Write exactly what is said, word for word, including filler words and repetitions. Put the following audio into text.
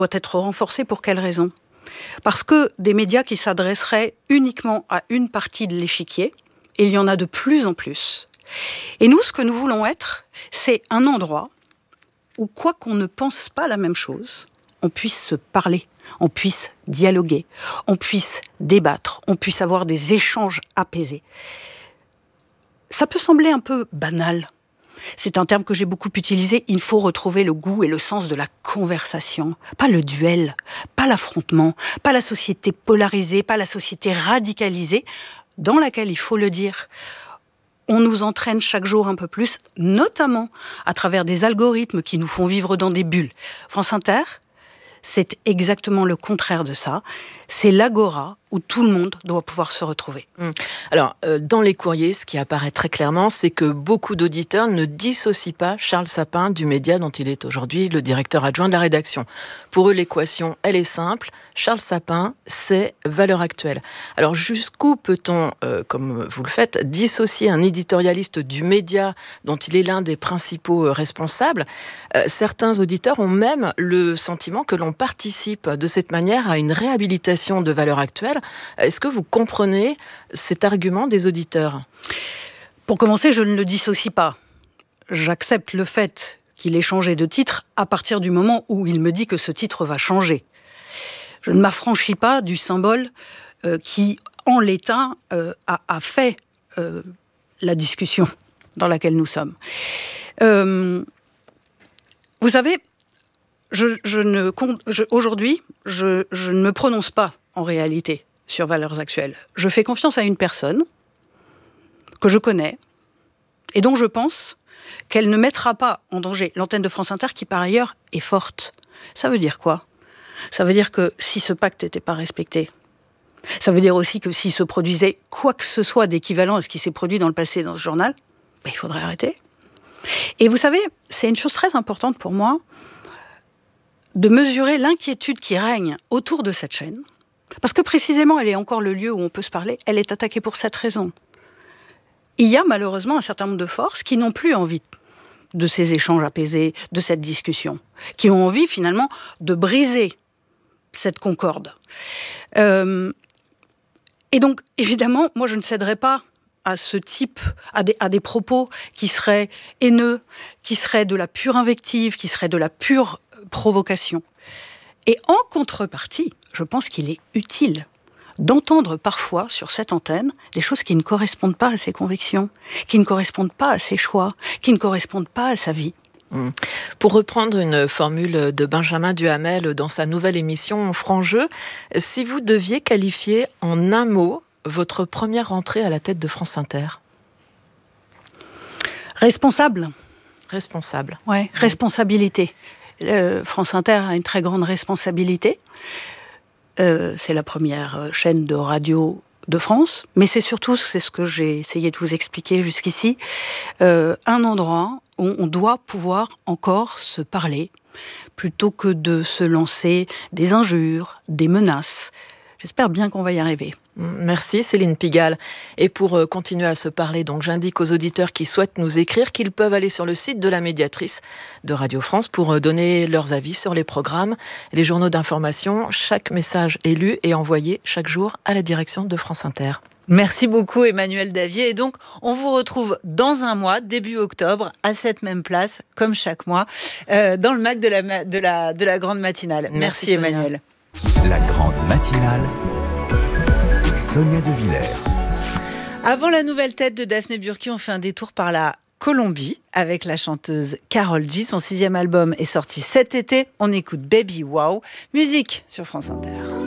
doit être renforcée pour quelle raison ? Parce que des médias qui s'adresseraient uniquement à une partie de l'échiquier, et il y en a de plus en plus. Et nous, ce que nous voulons être, c'est un endroit où, quoi qu'on ne pense pas la même chose, on puisse se parler, on puisse dialoguer, on puisse débattre, on puisse avoir des échanges apaisés. Ça peut sembler un peu banal. C'est un terme que j'ai beaucoup utilisé. Il faut retrouver le goût et le sens de la conversation. Pas le duel, pas l'affrontement, pas la société polarisée, pas la société radicalisée, dans laquelle, il faut le dire, on nous entraîne chaque jour un peu plus, notamment à travers des algorithmes qui nous font vivre dans des bulles. France Inter, c'est exactement le contraire de ça. C'est l'agora où tout le monde doit pouvoir se retrouver. Mmh. Alors, euh, dans les courriers, ce qui apparaît très clairement, c'est que beaucoup d'auditeurs ne dissocient pas Charles Sapin du média dont il est aujourd'hui le directeur adjoint de la rédaction. Pour eux, l'équation, elle est simple. Charles Sapin, c'est Valeurs Actuelles. Alors, jusqu'où peut-on, euh, comme vous le faites, dissocier un éditorialiste du média dont il est l'un des principaux euh, responsables ? euh, Certains auditeurs ont même le sentiment que l'on participe de cette manière à une réhabilitation de Valeurs Actuelles. Est-ce que vous comprenez cet argument des auditeurs ? Pour commencer, je ne le dissocie pas. J'accepte le fait qu'il ait changé de titre à partir du moment où il me dit que ce titre va changer. Je ne m'affranchis pas du symbole euh, qui, en l'état, euh, a, a fait euh, la discussion dans laquelle nous sommes. Euh, vous savez, je, je ne, je, aujourd'hui, je, je ne me prononce pas en réalité sur Valeurs Actuelles. Je fais confiance à une personne que je connais et dont je pense qu'elle ne mettra pas en danger l'antenne de France Inter qui, par ailleurs, est forte. Ça veut dire quoi ? Ça veut dire que si ce pacte n'était pas respecté, ça veut dire aussi que s'il se produisait quoi que ce soit d'équivalent à ce qui s'est produit dans le passé dans ce journal, ben, il faudrait arrêter. Et vous savez, c'est une chose très importante pour moi de mesurer l'inquiétude qui règne autour de cette chaîne. Parce que précisément, elle est encore le lieu où on peut se parler. Elle est attaquée pour cette raison. Il y a malheureusement un certain nombre de forces qui n'ont plus envie de ces échanges apaisés, de cette discussion, qui ont envie finalement de briser cette concorde. Euh, et donc, évidemment, moi je ne céderai pas à ce type, à des, à des propos qui seraient haineux, qui seraient de la pure invective, qui seraient de la pure provocation. Et en contrepartie, je pense qu'il est utile d'entendre parfois sur cette antenne des choses qui ne correspondent pas à ses convictions, qui ne correspondent pas à ses choix, qui ne correspondent pas à sa vie. Mmh. Pour reprendre une formule de Benjamin Duhamel dans sa nouvelle émission Franc Jeu, si vous deviez qualifier en un mot votre première entrée à la tête de France Inter ? Responsable. Responsable. Ouais, mmh. Responsabilité. Euh, France Inter a une très grande responsabilité. Euh, c'est la première chaîne de radio de France, mais c'est surtout, c'est ce que j'ai essayé de vous expliquer jusqu'ici, euh, un endroit où on doit pouvoir encore se parler, plutôt que de se lancer des injures, des menaces. J'espère bien qu'on va y arriver. Merci Céline Pigalle. Et pour continuer à se parler, donc j'indique aux auditeurs qui souhaitent nous écrire qu'ils peuvent aller sur le site de la médiatrice de Radio France pour donner leurs avis sur les programmes, les journaux d'information. Chaque message est lu et envoyé chaque jour à la direction de France Inter. Merci beaucoup Emmanuel Davier. Et donc, on vous retrouve dans un mois, début octobre, à cette même place, comme chaque mois, euh, dans le M A C de la, de la, de la grande matinale. Merci, Merci Emmanuel. La grande matinale. Sonia De Villers. Avant la nouvelle tête de Daphné Burki, on fait un détour par la Colombie avec la chanteuse Karol G. Son sixième album est sorti cet été. On écoute Baby Wow, musique sur France Inter.